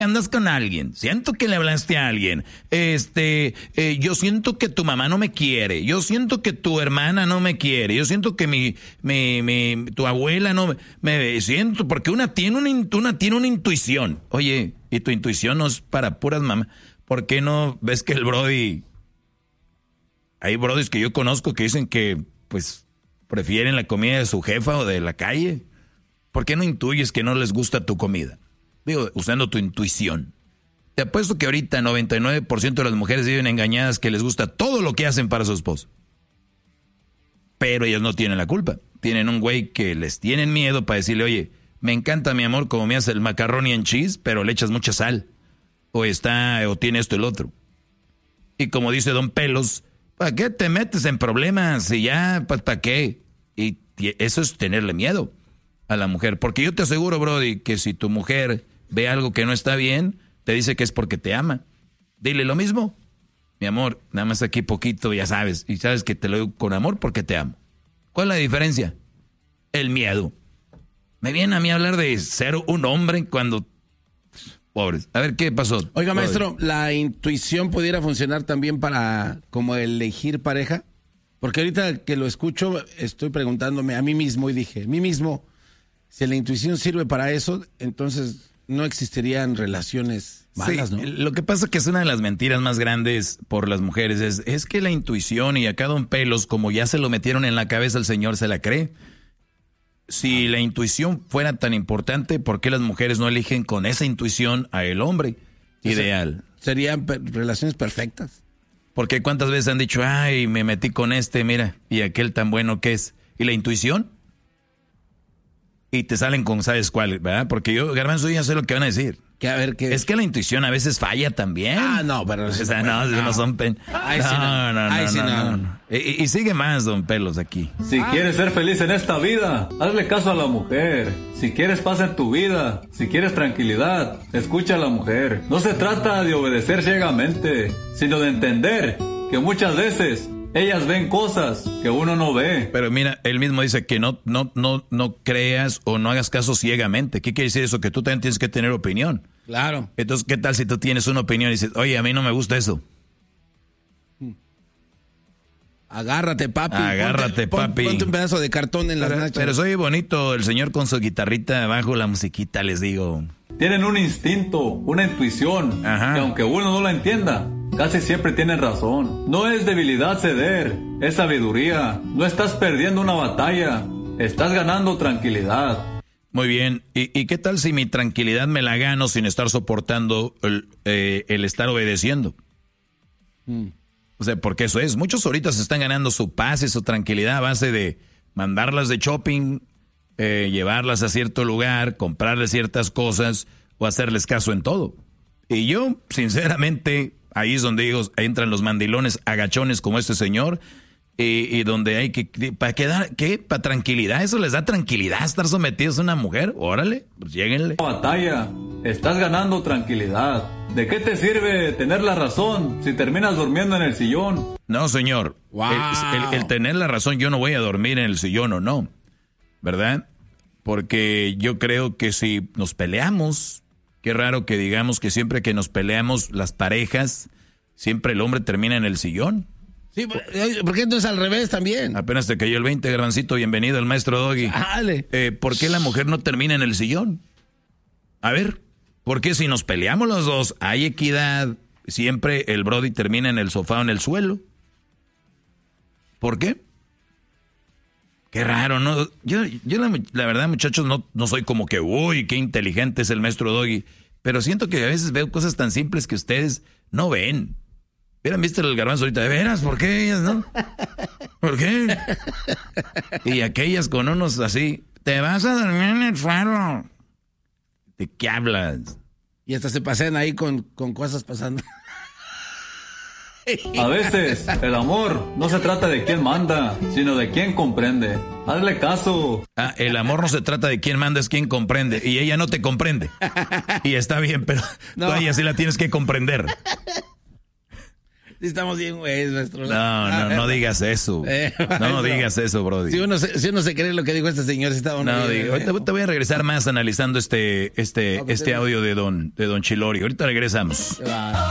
andas con alguien, siento que le hablaste a alguien, yo siento que tu mamá no me quiere, yo siento que tu hermana no me quiere, yo siento que tu abuela no me siento, porque una tiene una intuición. Oye, y tu intuición no es para puras mamás. ¿Por qué no ves que el brody, hay brodis que yo conozco que dicen que, pues, prefieren la comida de su jefa o de la calle? ¿Por qué no intuyes que no les gusta tu comida? Digo, usando tu intuición. Te apuesto que ahorita 99% de las mujeres viven engañadas que les gusta todo lo que hacen para su esposo. Pero ellas no tienen la culpa. Tienen un güey que les tienen miedo para decirle, oye, me encanta mi amor como me hace el macaroni en cheese, pero le echas mucha sal. O tiene esto y el otro. Y como dice Don Pelos, ¿para qué te metes en problemas? Y ya, ¿para qué? Y eso es tenerle miedo a la mujer. Porque yo te aseguro, Brody, que si tu mujer ve algo que no está bien, te dice que es porque te ama. Dile lo mismo. Mi amor, nada más aquí poquito, ya sabes. Y sabes que te lo digo con amor porque te amo. ¿Cuál es la diferencia? El miedo. Me viene a mí a hablar de ser un hombre cuando... Pobres. A ver, ¿qué pasó? Oiga, maestro, ¿la intuición pudiera funcionar también para como elegir pareja? Porque ahorita que lo escucho, estoy preguntándome a mí mismo y dije, a mí mismo, si la intuición sirve para eso, entonces no existirían relaciones malas, sí, ¿no? Lo que pasa es que es una de las mentiras más grandes por las mujeres. Es que la intuición y acá Don Pelos, como ya se lo metieron en la cabeza, el señor se la cree. Si la intuición fuera tan importante, ¿por qué las mujeres no eligen con esa intuición a el hombre ideal? Serían relaciones perfectas. Porque ¿cuántas veces han dicho, ay, me metí con mira, y aquel tan bueno que es? ¿Y la intuición? Y te salen con ¿sabes cuál? ¿Verdad? Porque yo, Garbanzo, ya sé lo que van a decir. Que a ver, ¿qué? Es que la intuición a veces falla también. No, pero... O sea, no son... No. Y sigue más, Don Pelos, aquí. Si quieres ser feliz en esta vida, hazle caso a la mujer. Si quieres paz en tu vida, si quieres tranquilidad, escucha a la mujer. No se trata de obedecer ciegamente, sino de entender que muchas veces ellas ven cosas que uno no ve. Pero mira, él mismo dice que no creas o no hagas caso ciegamente. ¿Qué quiere decir eso? Que tú también tienes que tener opinión. Claro. Entonces, ¿qué tal si tú tienes una opinión y dices, oye, a mí no me gusta eso? Agárrate, papi. Papi. Ponte un pedazo de cartón en las nachas. Pero soy bonito, el señor con su guitarrita abajo, la musiquita, les digo. Tienen un instinto, una intuición, Ajá, que aunque uno no la entienda, casi siempre tienen razón. No es debilidad ceder, es sabiduría. No estás perdiendo una batalla, estás ganando tranquilidad. Muy bien. ¿Y qué tal si mi tranquilidad me la gano sin estar soportando el estar obedeciendo? O sea, porque eso es. Muchos ahorita se están ganando su paz y su tranquilidad a base de mandarlas de shopping, llevarlas a cierto lugar, comprarles ciertas cosas o hacerles caso en todo. Y yo, sinceramente, ahí es donde digo, entran los mandilones agachones como este señor. Y donde hay que... ¿Para quedar? ¿Qué? ¿Para tranquilidad? ¿Eso les da tranquilidad estar sometidos a una mujer? Órale, pues lléguenle. Batalla, estás ganando tranquilidad. ¿De qué te sirve tener la razón si terminas durmiendo en el sillón? No, señor. Wow. El tener la razón, yo no voy a dormir en el sillón o no. ¿Verdad? Porque yo creo que si nos peleamos, qué raro que digamos que siempre que nos peleamos las parejas, siempre el hombre termina en el sillón. Sí, porque entonces al revés también. Apenas te cayó el 20, Garbancito. Bienvenido al maestro Doggy. Dale. ¿Por qué la mujer no termina en el sillón? A ver, ¿por qué si nos peleamos los dos, hay equidad, siempre el brody termina en el sofá o en el suelo? ¿Por qué? Qué raro, ¿no? Yo la verdad, muchachos, no soy como que, uy, qué inteligente es el maestro Doggy. Pero siento que a veces veo cosas tan simples que ustedes no ven. Hubieran visto el Garbanzo ahorita, ¿de veras? ¿Por qué ellas, no? ¿Por qué? Y aquellas con unos así, te vas a dormir en el faro. ¿De qué hablas? Y hasta se pasean ahí con cosas pasando. A veces, el amor no se trata de quién manda, sino de quién comprende. Hazle caso. El amor no se trata de quién manda, es quién comprende. Y ella no te comprende. Y está bien, pero tú a ella sí la tienes que comprender. Sí, estamos bien, güey, nuestro. No digas eso. No digas eso, Brody. Si uno se cree lo que dijo este señor, está uno. No, digo, te voy a regresar más analizando este audio de Don Chilorio. Ahorita regresamos.